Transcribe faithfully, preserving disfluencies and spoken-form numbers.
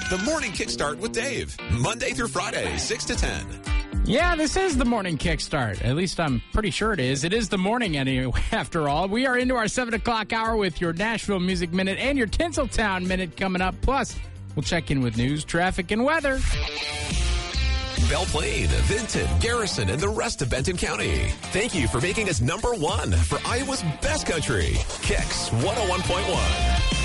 The Morning Kickstart with Dave. Monday through Friday, six to ten. Yeah, this is the morning kickstart. At least I'm pretty sure it is. It is the morning anyway, after all. We are into our seven o'clock hour with your Nashville Music Minute and your Tinseltown Minute coming up. Plus, we'll check in with news, traffic, and weather. Belle Plaine, Vinton, Garrison, and the rest of Benton County. Thank you for making us number one for Iowa's best country. Kicks one oh one point one.